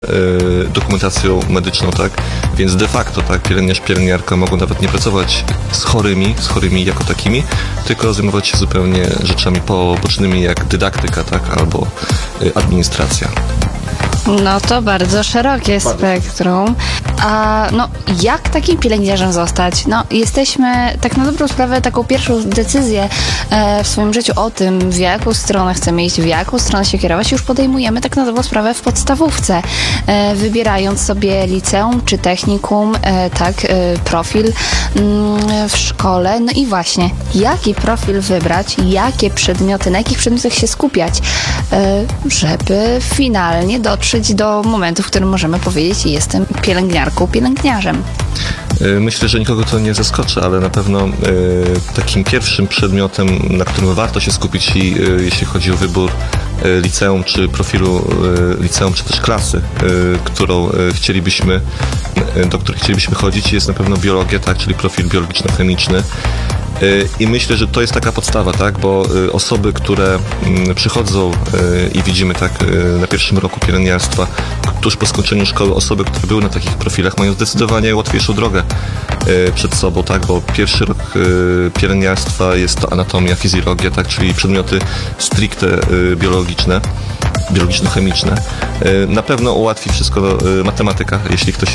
dokumentacją medyczną, tak? Więc de facto, tak, pielęgniarz, pielęgniarka mogą nawet nie pracować z chorymi jako takimi, tylko zajmować się zupełnie rzeczami pobocznymi jak dydaktyka, tak? Albo administracja. No to bardzo szerokie spektrum. A jak takim pielęgniarzem zostać? Jesteśmy tak na dobrą sprawę taką pierwszą decyzję w swoim życiu o tym, w jaką stronę chcemy iść, w jaką stronę się kierować, już podejmujemy tak na dobrą sprawę w podstawówce, wybierając sobie liceum czy technikum, profil w szkole. No i właśnie, jaki profil wybrać, jakie przedmioty, na jakich przedmiotach się skupiać, żeby finalnie dotrzeć do momentu, w którym możemy powiedzieć: jestem pielęgniarką, pielęgniarzem. Myślę, że nikogo to nie zaskoczy, ale na pewno takim pierwszym przedmiotem, na którym warto się skupić, jeśli chodzi o wybór liceum, czy profilu liceum, czy też klasy, do której chcielibyśmy chodzić, jest na pewno biologia, tak, czyli profil biologiczno-chemiczny. I myślę, że to jest taka podstawa, tak, bo osoby, które przychodzą i widzimy tak na pierwszym roku pielęgniarstwa, tuż po skończeniu szkoły, osoby, które były na takich profilach, mają zdecydowanie łatwiejszą drogę przed sobą, tak, bo pierwszy rok pielęgniarstwa jest to anatomia, fizjologia, tak, czyli przedmioty stricte biologiczno-chemiczne. Na pewno ułatwi wszystko matematyka, jeśli ktoś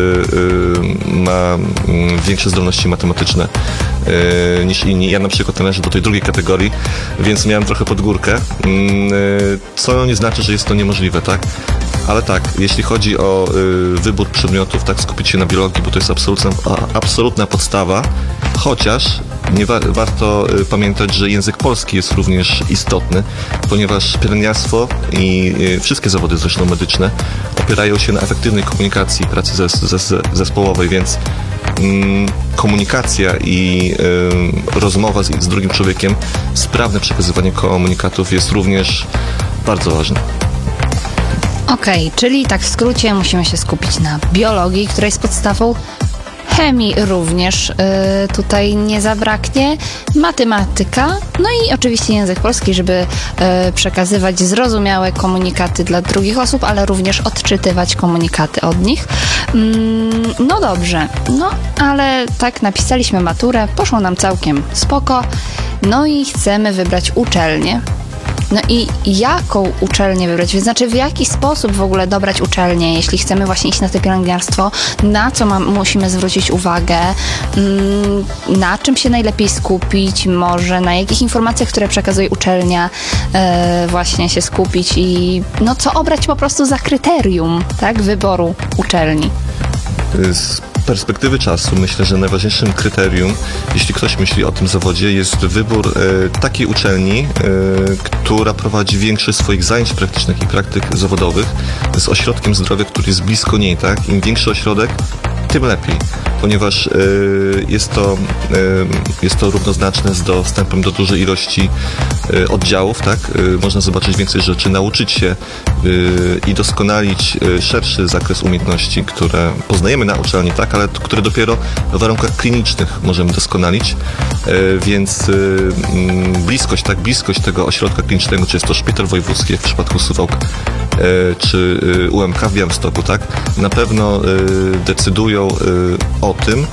ma większe zdolności matematyczne niż inni. Ja na przykład należę do tej drugiej kategorii, więc miałem trochę pod górkę, co nie znaczy, że jest to niemożliwe, tak? Ale tak, jeśli chodzi o wybór przedmiotów, tak, skupić się na biologii, bo to jest absolutna podstawa, chociaż warto pamiętać, że język polski jest również istotny, ponieważ pielęgniarstwo i wszystkie zawody zresztą medyczne opierają się na efektywnej komunikacji, pracy zespołowej, więc komunikacja i rozmowa z drugim człowiekiem, sprawne przekazywanie komunikatów jest również bardzo ważne. Okej, czyli tak w skrócie musimy się skupić na biologii, która jest podstawą, chemii również tutaj nie zabraknie, matematyka, no i oczywiście język polski, żeby przekazywać zrozumiałe komunikaty dla drugich osób, ale również odczytywać komunikaty od nich. No dobrze, ale tak napisaliśmy maturę, poszło nam całkiem spoko, no i chcemy wybrać uczelnię. No i jaką uczelnię wybrać? Znaczy, w jaki sposób w ogóle dobrać uczelnię, jeśli chcemy właśnie iść na to pielęgniarstwo? Na co musimy zwrócić uwagę? Na czym się najlepiej skupić? Może na jakich informacjach, które przekazuje uczelnia, właśnie się skupić i co obrać po prostu za kryterium, tak, wyboru uczelni? Z perspektywy czasu myślę, że najważniejszym kryterium, jeśli ktoś myśli o tym zawodzie, jest wybór takiej uczelni, która prowadzi większość swoich zajęć praktycznych i praktyk zawodowych z ośrodkiem zdrowia, który jest blisko niej, tak? Im większy ośrodek, tym lepiej, ponieważ jest to równoznaczne z dostępem do dużej ilości oddziałów, tak? Można zobaczyć więcej rzeczy, nauczyć się i doskonalić szerszy zakres umiejętności, które poznajemy na uczelni, tak? Ale które dopiero w warunkach klinicznych możemy doskonalić, więc bliskość tego ośrodka klinicznego, czy jest to szpital wojewódzki, jak w przypadku Suwałk, czy UMK w Białymstoku, tak? Na pewno decydują o tym,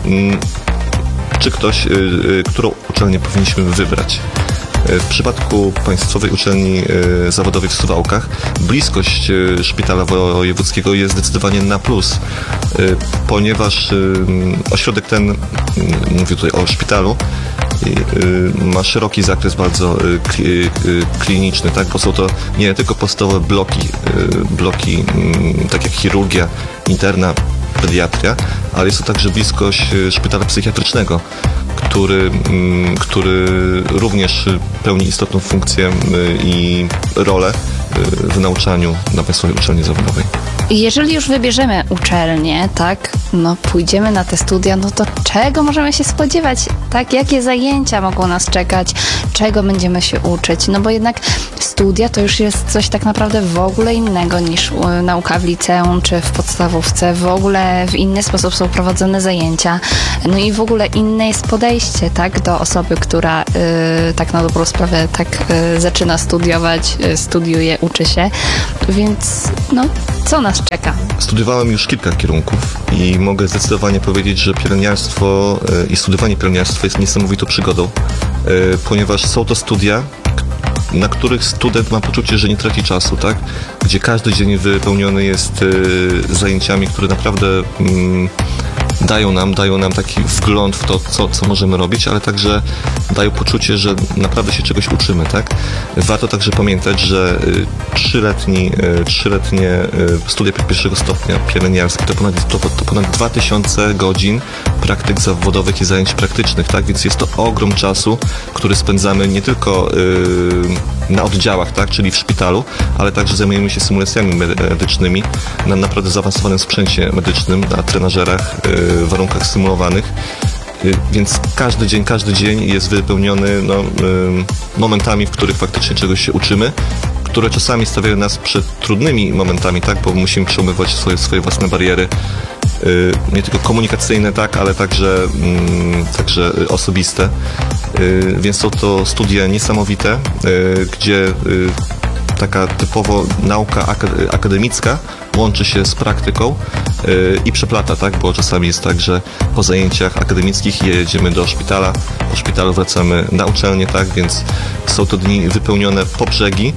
którą uczelnię powinniśmy wybrać. W przypadku Państwowej Uczelni Zawodowej w Suwałkach bliskość szpitala wojewódzkiego jest zdecydowanie na plus, ponieważ ośrodek ten, mówię tutaj o szpitalu, ma szeroki zakres bardzo kliniczny, tak? Bo są to nie tylko podstawowe bloki tak jak chirurgia, interna, pediatria, ale jest to także bliskość szpitala psychiatrycznego, który również pełni istotną funkcję i rolę w nauczaniu na Państwowej Uczelni Zawodowej. Jeżeli już wybierzemy uczelnię, tak, pójdziemy na te studia, to czego możemy się spodziewać, tak, jakie zajęcia mogą nas czekać, czego będziemy się uczyć, bo jednak studia to już jest coś tak naprawdę w ogóle innego niż nauka w liceum czy w podstawówce. W ogóle w inny sposób są prowadzone zajęcia. No i w ogóle inne jest podejście, tak, do osoby, która tak na dobrą sprawę zaczyna studiować, studiuje, uczy się. Więc no, co nas czeka? Studiowałem już kilka kierunków i mogę zdecydowanie powiedzieć, że pielęgniarstwo i studiowanie pielęgniarstwa jest niesamowitą przygodą, ponieważ są to studia, na których student ma poczucie, że nie traci czasu, tak? Gdzie każdy dzień wypełniony jest zajęciami, które naprawdę dają nam taki wgląd w to, co możemy robić, ale także dają poczucie, że naprawdę się czegoś uczymy, tak? Warto także pamiętać, że trzyletnie studia pierwszego stopnia pielęgniarskie to ponad 2000 godzin praktyk zawodowych i zajęć praktycznych, tak? Więc jest to ogrom czasu, który spędzamy nie tylko na oddziałach, tak? Czyli w szpitalu, ale także zajmujemy się symulacjami medycznymi na naprawdę zaawansowanym sprzęcie medycznym, na trenażerach, w warunkach symulowanych, więc każdy dzień jest wypełniony momentami, w których faktycznie czegoś się uczymy, które czasami stawiają nas przed trudnymi momentami, tak, bo musimy przełamywać swoje własne bariery, nie tylko komunikacyjne, tak, ale także osobiste, więc są to studia niesamowite, gdzie taka typowo nauka akademicka łączy się z praktyką i przeplata, tak? Bo czasami jest tak, że po zajęciach akademickich jedziemy do szpitala, po szpitalu wracamy na uczelnię, tak? Więc są to dni wypełnione po brzegi,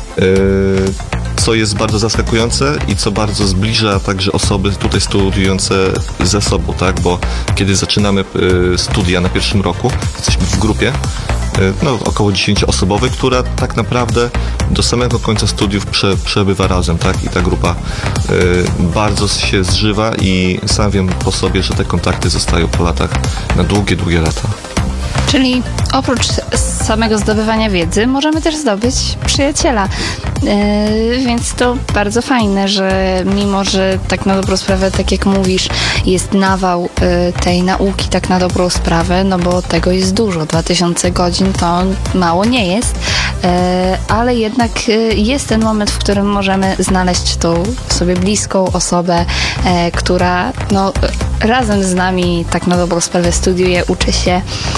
co jest bardzo zaskakujące i co bardzo zbliża także osoby tutaj studiujące ze sobą, tak? Bo kiedy zaczynamy studia na pierwszym roku, jesteśmy w grupie, około 10-osobowej, która tak naprawdę do samego końca studiów przebywa razem, tak? I ta grupa bardzo się zżywa i sam wiem po sobie, że te kontakty zostają po latach na długie lata. Czyli oprócz samego zdobywania wiedzy możemy też zdobyć przyjaciela. Więc to bardzo fajne, że mimo, że tak na dobrą sprawę, tak jak mówisz, jest nawał tej nauki tak na dobrą sprawę, no bo tego jest dużo. 2000 godzin to mało nie jest, ale jednak jest ten moment, w którym możemy znaleźć tą sobie bliską osobę, która no, razem z nami tak na dobrą sprawę studiuje, uczy się.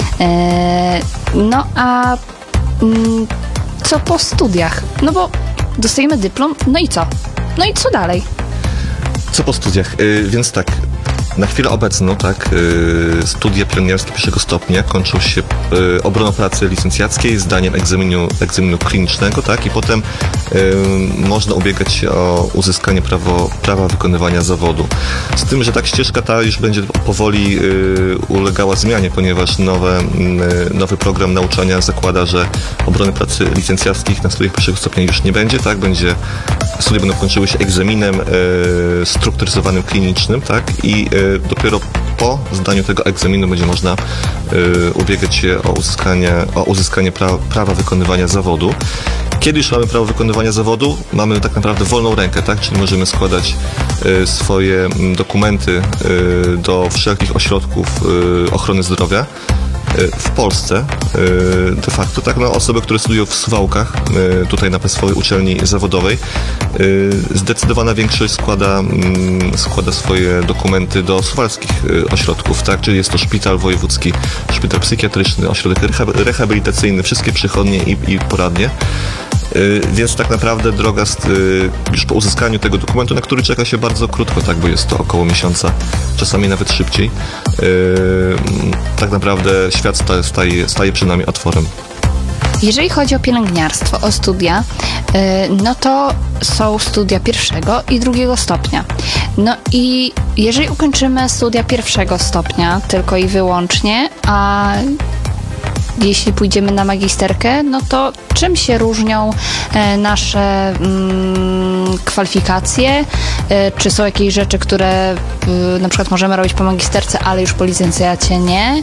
No a co po studiach? No bo dostajemy dyplom, no i co? No i co dalej? Co po studiach? Więc tak, na chwilę obecną, tak, studia pielęgniarskie pierwszego stopnia kończą się obroną pracy licencjackiej, zdaniem egzaminu klinicznego, tak, i potem można ubiegać się o uzyskanie prawa wykonywania zawodu. Z tym, że tak ścieżka ta już będzie powoli ulegała zmianie, ponieważ nowy program nauczania zakłada, że obrony pracy licencjackich na studiach pierwszego stopnia już nie będzie, tak, studia będą kończyły się egzaminem strukturyzowanym klinicznym, tak, i dopiero po zdaniu tego egzaminu będzie można ubiegać się o uzyskanie prawa wykonywania zawodu. Kiedy już mamy prawo wykonywania zawodu, mamy tak naprawdę wolną rękę, tak? Czyli możemy składać swoje dokumenty do wszelkich ośrodków ochrony zdrowia w Polsce. De facto, tak, no, osoby, które studiują w Suwałkach, tutaj na Państwowej Uczelni Zawodowej, zdecydowana większość składa swoje dokumenty do suwalskich ośrodków, tak, czyli jest to szpital wojewódzki, szpital psychiatryczny, ośrodek rehabilitacyjny, wszystkie przychodnie i poradnie. Więc tak naprawdę droga już po uzyskaniu tego dokumentu, na który czeka się bardzo krótko, tak, bo jest to około miesiąca, czasami nawet szybciej, tak naprawdę świat staje przed nami otworem. Jeżeli chodzi o pielęgniarstwo, o studia, no to są studia pierwszego i drugiego stopnia. No i jeżeli ukończymy studia pierwszego stopnia tylko i wyłącznie, a jeśli pójdziemy na magisterkę, no to czym się różnią nasze kwalifikacje? Czy są jakieś rzeczy, które na przykład możemy robić po magisterce, ale już po licencjacie nie?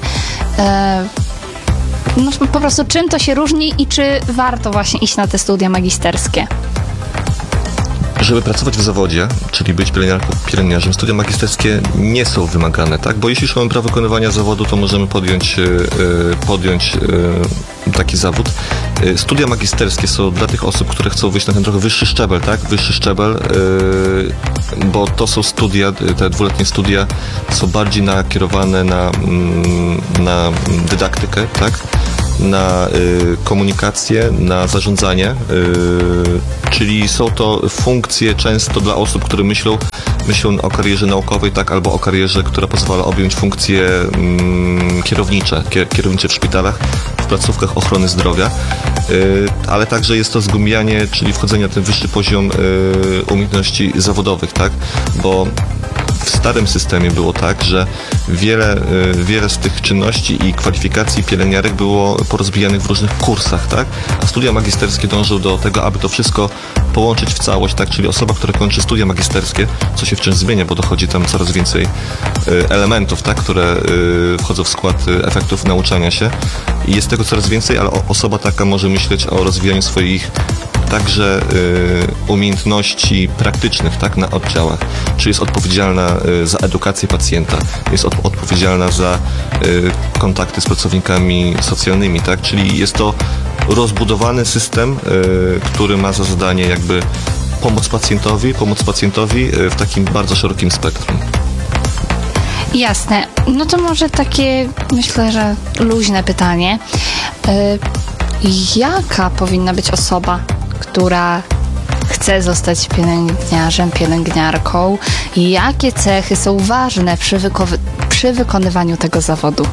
No po prostu czym to się różni i czy warto właśnie iść na te studia magisterskie? Żeby pracować w zawodzie, czyli być pielęgniarką, pielęgniarzem, studia magisterskie nie są wymagane, tak? Bo jeśli już mamy prawo wykonywania zawodu, to możemy podjąć taki zawód. Studia magisterskie są dla tych osób, które chcą wyjść na ten trochę wyższy szczebel, tak? Wyższy szczebel, bo to są studia, te dwuletnie studia są bardziej nakierowane na dydaktykę, tak? Na komunikację, na zarządzanie, czyli są to funkcje często dla osób, które myślą o karierze naukowej, tak, albo o karierze, która pozwala objąć funkcje kierownicze w szpitalach, w placówkach ochrony zdrowia, ale także jest to zgłębianie, czyli wchodzenie na ten wyższy poziom umiejętności zawodowych, tak, bo w starym systemie było tak, że wiele z tych czynności i kwalifikacji pielęgniarek było porozbijanych w różnych kursach, tak? A studia magisterskie dążą do tego, aby to wszystko połączyć w całość, tak? Czyli osoba, która kończy studia magisterskie, co się wciąż zmienia, bo dochodzi tam coraz więcej elementów, tak? Które wchodzą w skład efektów nauczania się i jest tego coraz więcej, ale osoba taka może myśleć o rozwijaniu swoich także umiejętności praktycznych, tak, na oddziałach, czyli jest odpowiedzialna za edukację pacjenta, jest odpowiedzialna za kontakty z pracownikami socjalnymi, tak, czyli jest to rozbudowany system, który ma za zadanie jakby pomóc pacjentowi w takim bardzo szerokim spektrum. Jasne. No to może takie, myślę, że luźne pytanie. Jaka powinna być osoba, która chce zostać pielęgniarzem, pielęgniarką? Jakie cechy są ważne przy wykonywaniu tego zawodu?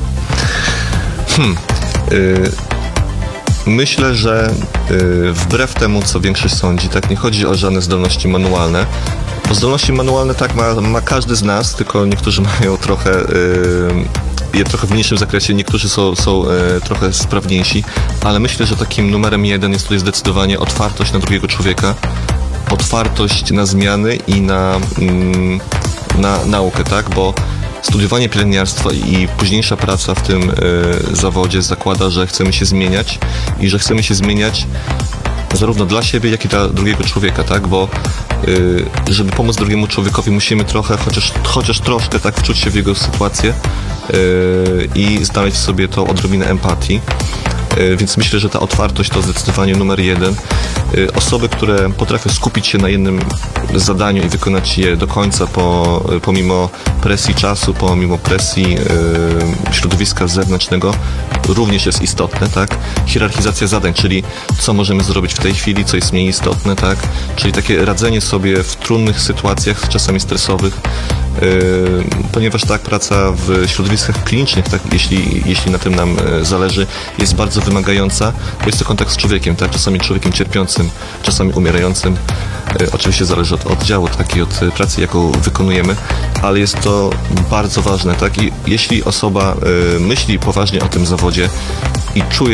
Myślę, że wbrew temu, co większość sądzi, tak, nie chodzi o żadne zdolności manualne, bo zdolności manualne tak ma każdy z nas, tylko niektórzy mają trochę w mniejszym zakresie, niektórzy są trochę sprawniejsi, ale myślę, że takim numerem 1 jest tutaj zdecydowanie otwartość na drugiego człowieka, otwartość na zmiany i na naukę, tak, bo studiowanie pielęgniarstwa i późniejsza praca w tym zawodzie zakłada, że chcemy się zmieniać i że chcemy się zmieniać zarówno dla siebie, jak i dla drugiego człowieka, tak, bo żeby pomóc drugiemu człowiekowi, musimy trochę, chociaż troszkę, tak, wczuć się w jego sytuację i znaleźć w sobie tą odrobinę empatii. Więc myślę, że ta otwartość to zdecydowanie numer 1. Osoby, które potrafią skupić się na jednym zadaniu i wykonać je do końca pomimo presji czasu, pomimo presji środowiska zewnętrznego, również jest istotne, tak? Hierarchizacja zadań, czyli co możemy zrobić w tej chwili, co jest mniej istotne, tak? Czyli takie radzenie sobie w trudnych sytuacjach, czasami stresowych, ponieważ tak, praca w środowiskach klinicznych, tak, jeśli na tym nam zależy, jest bardzo wymagająca, bo jest to kontakt z człowiekiem, tak, czasami człowiekiem cierpiącym, czasami umierającym. Oczywiście zależy od oddziału, tak, i od pracy, jaką wykonujemy, ale jest to bardzo ważne, tak, i jeśli osoba myśli poważnie o tym zawodzie i czuje